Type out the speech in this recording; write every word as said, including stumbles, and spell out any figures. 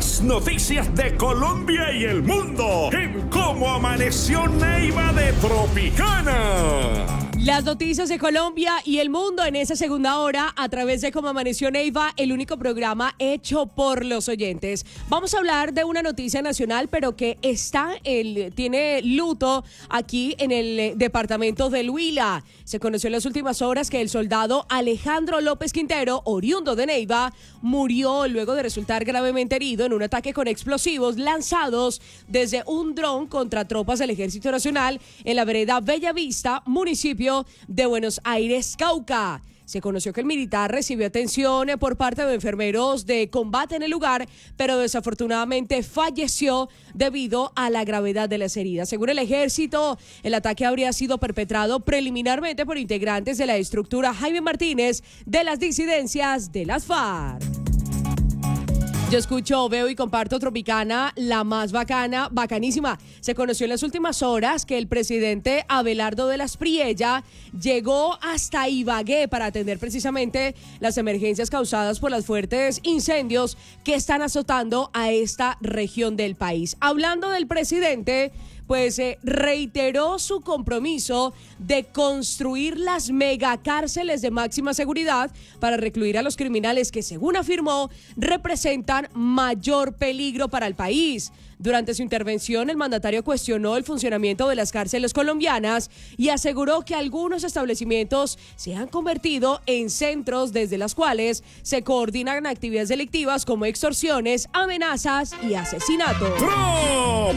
Las noticias de Colombia y el mundo en Cómo Amaneció Neiva de Tropicana. Las noticias de Colombia y el mundo en esa segunda hora a través de Cómo Amaneció Neiva, el único programa hecho por los oyentes. Vamos a hablar de una noticia nacional, pero que está el, tiene luto aquí en el departamento del Huila. Se conoció en las últimas horas que el soldado Alejandro López Quintero, oriundo de Neiva, murió luego de resultar gravemente herido en un ataque con explosivos lanzados desde un dron contra tropas del Ejército Nacional en la vereda Bellavista, municipio de Buenos Aires, Cauca. Se conoció que el militar recibió atención por parte de enfermeros de combate en el lugar, pero desafortunadamente falleció debido a la gravedad de las heridas. Según el ejército, el ataque habría sido perpetrado preliminarmente por integrantes de la estructura Jaime Martínez de las disidencias de las FARC. Yo escucho, veo y comparto Tropicana, la más bacana, bacanísima. Se conoció en las últimas horas que el presidente Abelardo de la Espriella llegó hasta Ibagué para atender precisamente las emergencias causadas por los fuertes incendios que están azotando a esta región del país. Hablando del presidente, pues eh, reiteró su compromiso de construir las megacárceles de máxima seguridad para recluir a los criminales que, según afirmó, representan mayor peligro para el país. Durante su intervención, el mandatario cuestionó el funcionamiento de las cárceles colombianas y aseguró que algunos establecimientos se han convertido en centros desde los cuales se coordinan actividades delictivas como extorsiones, amenazas y asesinatos.